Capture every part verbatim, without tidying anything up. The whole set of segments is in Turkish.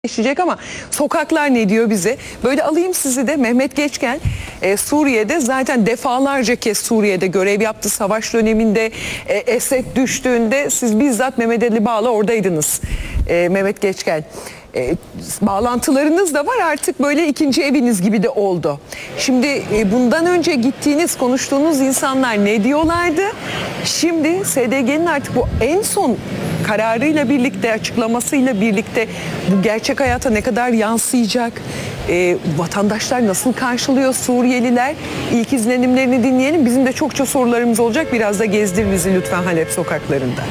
Geçecek ama sokaklar ne diyor bize? Böyle alayım sizi de Mehmet Geçken e, Suriye'de zaten defalarca kez Suriye'de görev yaptı. Savaş döneminde e, Esed düştüğünde siz bizzat Mehmet Ali Bağ'la oradaydınız e, Mehmet Geçken. E, bağlantılarınız da var, artık böyle ikinci eviniz gibi de oldu. Şimdi e, bundan önce gittiğiniz, konuştuğunuz insanlar ne diyorlardı? Şimdi S D G'nin artık bu en son kararıyla birlikte, açıklamasıyla birlikte bu gerçek hayata ne kadar yansıyacak? E, vatandaşlar nasıl karşılıyor, Suriyeliler? İlk izlenimlerini dinleyelim. Bizim de çokça sorularımız olacak. Biraz da gezdir bizi lütfen Halep sokaklarında.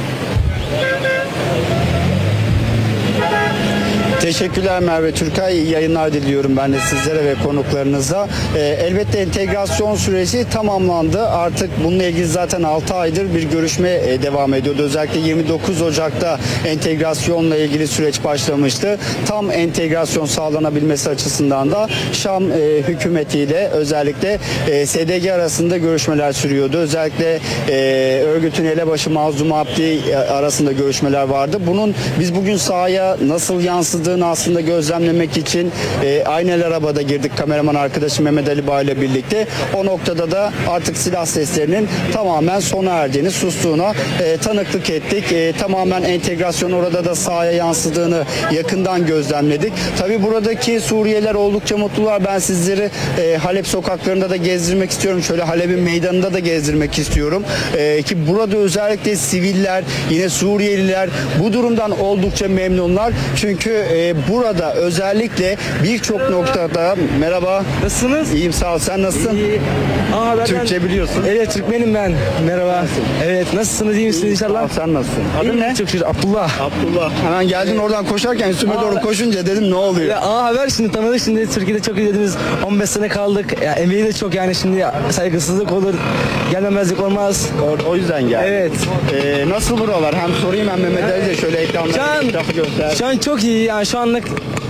Teşekkürler Merve Türkay. İyi yayınlar diliyorum ben de sizlere ve konuklarınıza. Ee, elbette entegrasyon süreci tamamlandı. Artık bununla ilgili zaten altı aydır bir görüşme e, devam ediyordu. Özellikle yirmi dokuz Ocak'ta entegrasyonla ilgili süreç başlamıştı. Tam entegrasyon sağlanabilmesi açısından da Şam e, hükümetiyle özellikle e, S D G arasında görüşmeler sürüyordu. Özellikle e, örgütün elebaşı Mazlum Abdi arasında görüşmeler vardı. Bunun biz bugün sahaya nasıl yansıdığını aslında gözlemlemek için e, aynel arabada girdik, kameraman arkadaşım Mehmet Ali Bağ ile birlikte. O noktada da artık silah seslerinin tamamen sona erdiğini, sustuğuna e, tanıklık ettik. E, tamamen entegrasyon orada da sahaya yansıdığını yakından gözlemledik. Tabi buradaki Suriyeliler oldukça mutlular. Ben sizleri e, Halep sokaklarında da gezdirmek istiyorum. Şöyle Halep'in meydanında da gezdirmek istiyorum. E, ki burada özellikle siviller, yine Suriyeliler bu durumdan oldukça memnunlar. Çünkü e, burada özellikle birçok noktada merhaba. Nasılsınız? İyiyim, sağ ol. Sen nasılsın? İyi. Aa, ben, Türkçe biliyorsun. Evet, Türkmenim ben. Merhaba. Nasılsın? Evet, nasılsınız? İyi misiniz inşallah? Sağ ol, sen nasılsın? Adın İyi, ne? çok şükür. Abdullah. Abdullah. Hemen geldin Evet. oradan koşarken üstüme Aa, doğru koşunca dedim ne oluyor? Ya, aa, haber şimdi tanıdık, şimdi Türkiye'de çok izlediniz. on beş sene kaldık. Ya, emeği de çok, yani şimdi saygısızlık olur. Gelmemezlik olmaz. O, o yüzden geldim. Evet. Ee, nasıl buralar? Hem sorayım hem Mehmet Ali de şöyle Şu ekranlara an, etrafı göster. şu an çok iyi. Yani şu anlık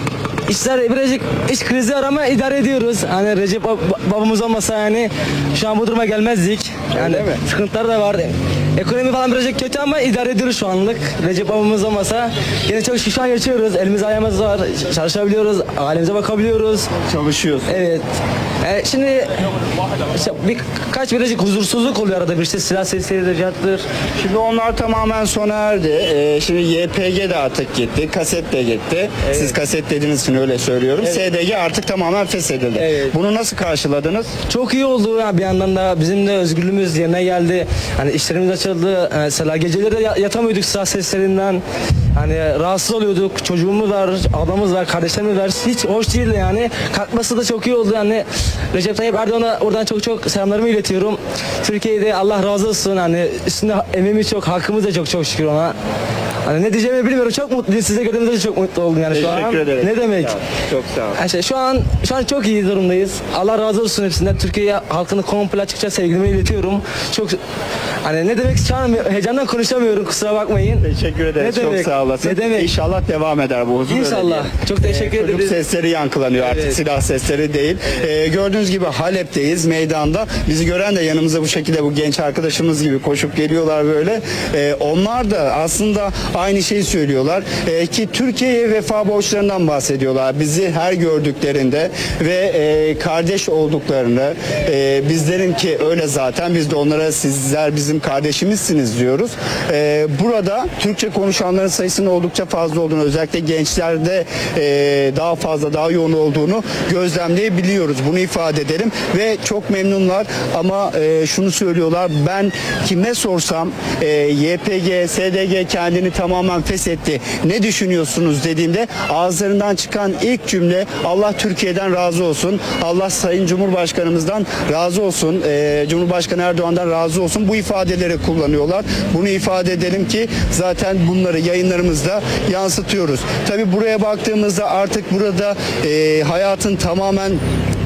işler birazcık iş krizi var ama idare ediyoruz. Hani Recep bab- babamız olmasa yani şu an bu duruma gelmezdik. Yani Öyle mi? sıkıntılar da var. Ekonomi falan birazcık kötü ama idare ediyoruz şu anlık. Recep babamız olmasa yine çok şiş an yaşıyoruz. Elimiz ayağımız var. Çalışabiliyoruz. Ailemize bakabiliyoruz. Çalışıyorsun. Evet. E, şimdi işte birkaç birazcık huzursuzluk oluyor arada bir, işte silah sesleridir, cihattır. Şimdi onlar tamamen sona erdi. Ee, şimdi Y P G de artık gitti. Kaset de gitti. Evet. Siz kaset dediğiniz için öyle söylüyorum. Evet. S D G artık tamamen feshedildi. Evet. Bunu nasıl karşıladınız? Çok iyi oldu ya, bir yandan da bizim de özgürlüğümüz yerine geldi. Hani işlerimiz açıldı. Mesela geceleri de yatamıyorduk silah seslerinden. Hani rahatsız oluyorduk. Çocuğumuz var, ablamız var, kardeşlerimiz var. Hiç hoş değildi yani. Kalkması da çok iyi oldu. Yani Recep Tayyip Erdoğan'a oradan çok çok selamlarımı iletiyorum. Türkiye'de Allah razı olsun. Hani üstünde emeğimiz çok, hakkımız da çok çok şükür ona. Hani ne diyeceğimi bilmiyorum. Çok mutluyum. Size gördüğümde de çok mutlu oldum yani şu an. Teşekkür ederim. Ne demek? Sağ ol. Çok sağ ol. Yani işte şu an şu an çok iyi durumdayız. Allah razı olsun hepsinden. Türkiye halkını komple açıkça sevgimi iletiyorum. Çok hani ne demek, şu an heyecandan konuşamıyorum, kusura bakmayın. Teşekkür ederiz. Ne Çok demek? sağ olasın. Ne demek? İnşallah devam eder bu huzur. İnşallah. öyle diyelim. Çok teşekkür Çocuk ederiz. sesleri yankılanıyor, artık Evet. silah sesleri değil. Ee, gördüğünüz gibi Halep'teyiz, meydanda. Bizi gören de yanımıza bu şekilde bu genç arkadaşımız gibi koşup geliyorlar böyle. Ee, onlar da aslında aynı şeyi söylüyorlar. Ee, ki Türkiye'ye vefa borçlarından bahsediyorlar. Bizi her gördüklerinde ve e, kardeş olduklarını, e, bizlerin ki öyle zaten, biz de onlara sizler bizim kardeşimizsiniz diyoruz. Ee, burada Türkçe konuşanların sayısının oldukça fazla olduğunu, özellikle gençlerde e, daha fazla, daha yoğun olduğunu gözlemleyebiliyoruz. Bunu ifade edelim ve çok memnunlar ama e, şunu söylüyorlar: ben kime sorsam e, Y P G, S D G kendini tamamen feshetti, ne düşünüyorsunuz dediğimde ağızlarından çıkan ilk cümle Allah Türkiye'den razı olsun, Allah Sayın Cumhurbaşkanımızdan razı olsun, e, Cumhurbaşkanı Erdoğan'dan razı olsun, bu ifadeleri kullanıyorlar. Bunu ifade edelim ki zaten bunları yayınlarımızda yansıtıyoruz. Tabi buraya baktığımızda artık burada e, hayatın tamamen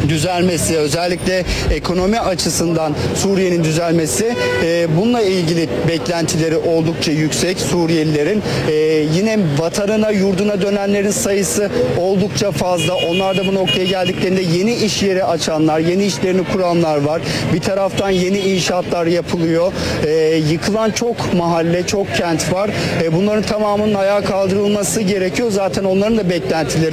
düzelmesi, özellikle ekonomi açısından Suriye'nin düzelmesi, e, bununla ilgili beklentileri oldukça yüksek Suriyelilerin. E, yine vatanına, yurduna dönenlerin sayısı oldukça fazla. Onlar da bu noktaya geldiklerinde yeni iş yeri açanlar, yeni işlerini kuranlar var. Bir taraftan yeni inşaatlar yapılıyor. E, yıkılan çok mahalle, çok kent var. E, bunların tamamının ayağa kaldırılması gerekiyor. Zaten onların da beklentileri